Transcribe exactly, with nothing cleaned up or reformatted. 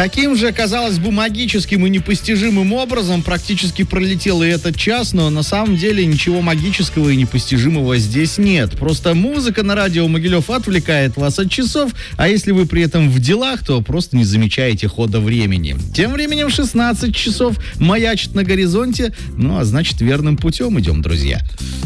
Таким же, казалось бы, магическим и непостижимым образом практически пролетел и этот час, но на самом деле ничего магического и непостижимого здесь нет. Просто музыка на радио Могилев отвлекает вас от часов, а если вы при этом в делах, то просто не замечаете хода времени. Тем временем шестнадцать часов маячит на горизонте, ну а значит верным путем идем, друзья.